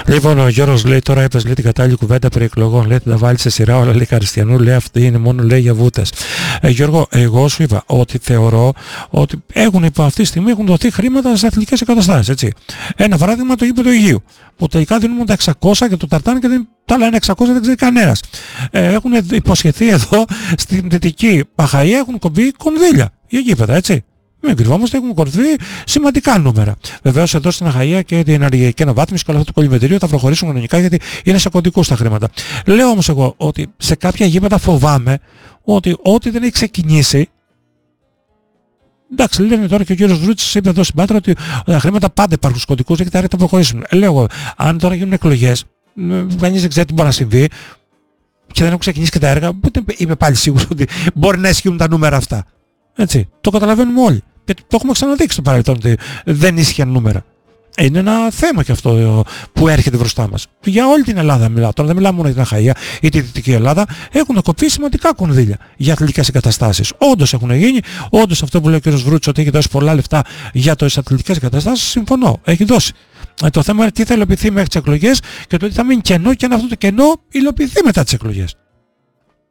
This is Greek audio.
Λοιπόν, ο Γιώργος λέει: τώρα έπαιζε την κατάλληλη κουβέντα περί εκλογών. Λέει: τα βάλει σε σειρά όλα, λέει Καριστιανού. Λέει: αυτή είναι μόνο, λέει, για βούτες. Γιώργο, εγώ σου είπα ότι θεωρώ ότι αυτή τη στιγμή έχουν δοθεί χρήματα σε αθλητικές εγκαταστάσεις. Έτσι. Ένα παράδειγμα, το γήπεδο Αιγείου. Που τελικά δίνουμε τα 600 και το ταρτάνε και τα άλλα 600 δεν ξέρει κανένας. Έχουν υποσχεθεί εδώ στην Δυτική Αχαΐα, έχουν κομπεί κονδύλια για γήπεδα, έτσι. Μην κρυβόμαστε, έχουν κορυφθεί σημαντικά νούμερα. Βεβαίως εδώ στην Αχαΐα και την ενεργειακή αναβάθμιση και όλο αυτό το κολυμβητήριο θα προχωρήσουν κανονικά γιατί είναι σε κωδικούς τα χρήματα. Λέω όμως εγώ ότι σε κάποια γήπεδα φοβάμαι ότι ό,τι δεν έχει ξεκινήσει. Εντάξει, λένε τώρα και ο κύριος Βρούτσης είπε εδώ στην Πάτρα ότι τα χρήματα πάντα υπάρχουν στους κωδικούς και τα θα προχωρήσουν. Λέω εγώ, αν τώρα γίνουν εκλογές, κανείς δεν ξέρει τι μπορεί να συμβεί και δεν έχουν ξεκινήσει και τα έργα, οπότε είμαι πάλι σίγουρος ότι μπορεί να ισχύουν τα νούμερα αυτά. Έτσι, το καταλαβαίνουμε όλοι. Γιατί το έχουμε ξαναδείξει στο παρελθόν ότι δεν ίσχυαν νούμερα. Είναι ένα θέμα και αυτό που έρχεται μπροστά μας. Για όλη την Ελλάδα μιλάω. Τώρα δεν μιλάω μόνο για την Αχαΐα ή τη Δυτική Ελλάδα. Έχουν κοπεί σημαντικά κονδύλια για αθλητικές εγκαταστάσεις. Όντως έχουν γίνει. Όντως αυτό που λέει ο κ. Βρούτσος ότι έχει δώσει πολλά λεφτά για τις αθλητικές εγκαταστάσεις, συμφωνώ. Έχει δώσει. Το θέμα είναι τι θα υλοποιηθεί μέχρι τις εκλογές και το ότι θα μείνει κενό και αν αυτό το κενό υλοποιηθεί μετά τις εκλογές.